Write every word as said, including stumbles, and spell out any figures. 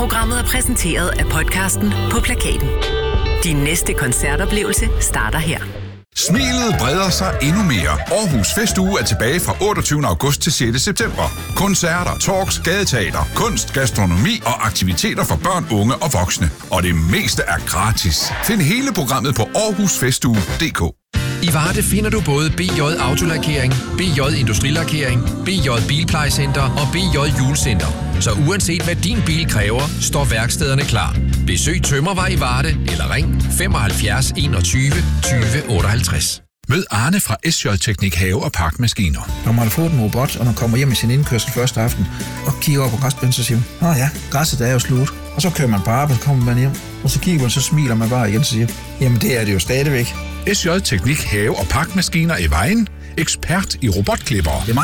Programmet er præsenteret af podcasten På Plakaten. Din næste koncertoplevelse starter her. Smilet breder sig endnu mere. Aarhus Festuge er tilbage fra otteogtyvende august til sjette september. Koncerter, talks, gadeteater, kunst, gastronomi og aktiviteter for børn, unge og voksne. Og det meste er gratis. Find hele programmet på aarhus festuge punktum d k. I Varde finder du både B J Autolakering, B J Industrilakering, B J Bilplejecenter og B J Julecenter. Så uanset hvad din bil kræver, står værkstederne klar. Besøg Tømmervej i Varde eller ring femoghalvfjerds enogtyve tyve otteoghalvtreds. Mød Arne fra S J Teknik Have og Parkmaskiner. Når man har fået en robot, og man kommer hjem i sin indkørsel første aften, og kigger op på græsplænen, så siger man, åh ja, græsset er jo slut. Og så kører man på arbejde, så kommer man hjem, og så kigger man, så smiler man bare igen, og siger, jamen det er det jo stadigvæk. S J Teknik Have og Parkmaskiner i Vejen. Ekspert i robotklipper.